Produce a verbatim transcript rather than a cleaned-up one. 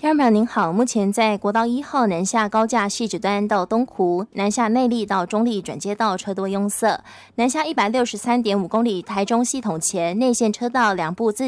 听众朋友您好，目前在国道一号南下高架汐止端到东湖，南下内坜到中坜转接道车多拥塞，南下一百六十三点五公里台中系统前内线车道两部自